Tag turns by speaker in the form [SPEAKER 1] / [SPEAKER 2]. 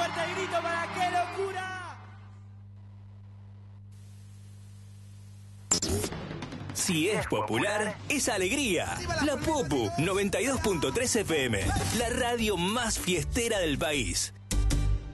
[SPEAKER 1] fuerte el grito para ¡Qué locura!
[SPEAKER 2] Si es popular, es alegría. La Popu 92.3 FM, la radio más fiestera del país.